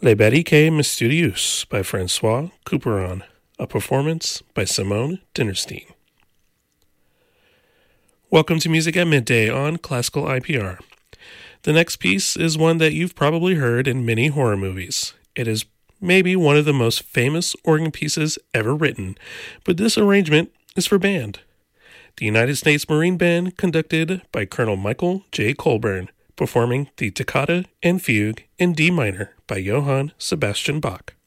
Les Barriques Mysterieuses by Francois Couperin, a performance by Simone Dinnerstein. Welcome to Music at Midday on Classical IPR. The next piece is one that you've probably heard in many horror movies. It is maybe one of the most famous organ pieces ever written, but this arrangement is for band. The United States Marine Band, conducted by Colonel Michael J. Colburn, performing the Toccata and Fugue in D minor by Johann Sebastian Bach.